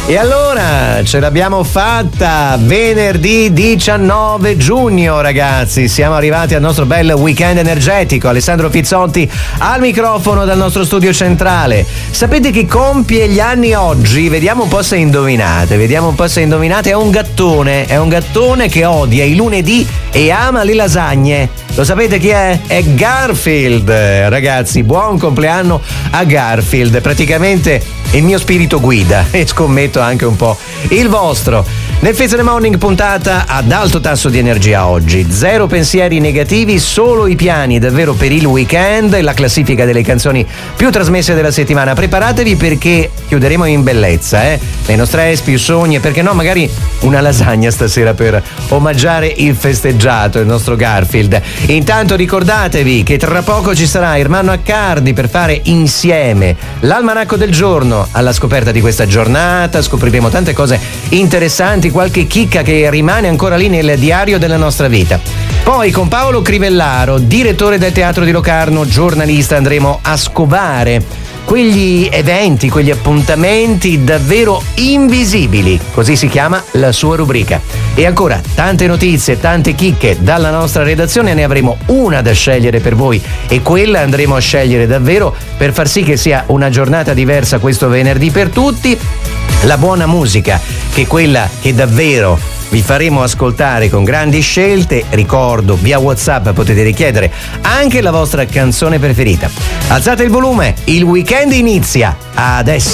E allora ce l'abbiamo fatta, venerdì 19 giugno ragazzi, siamo arrivati al nostro bel weekend energetico. Alessandro Pizzotti al microfono dal nostro studio centrale. Sapete chi compie gli anni oggi? Vediamo un po' se indovinate, è un gattone che odia i lunedì e ama le lasagne. Lo sapete chi è? È Garfield, ragazzi, buon compleanno a Garfield, praticamente il mio spirito guida e scommetto anche un po' il vostro. Nel Fizz in the Morning puntata ad alto tasso di energia oggi, zero pensieri negativi, solo i piani davvero per il weekend e la classifica delle canzoni più trasmesse della settimana. Preparatevi perché chiuderemo in bellezza, meno stress, più sogni e perché no magari una lasagna stasera per omaggiare il festeggiato, il nostro Garfield. Intanto ricordatevi che tra poco ci sarà Ermanno Accardi per fare insieme l'almanacco del giorno. Alla scoperta di questa giornata scopriremo tante cose interessanti, qualche chicca che rimane ancora lì nel diario della nostra vita. Poi con Paolo Crivellaro, direttore del Teatro di Locarno, giornalista, andremo a scovare quegli eventi, quegli appuntamenti davvero invisibili, così si chiama la sua rubrica. E ancora tante notizie, tante chicche dalla nostra redazione, ne avremo una da scegliere per voi e quella andremo a scegliere davvero per far sì che sia una giornata diversa questo venerdì per tutti. La buona musica, che è quella che davvero vi faremo ascoltare con grandi scelte. Ricordo, via WhatsApp potete richiedere anche la vostra canzone preferita. Alzate il volume, il weekend inizia adesso.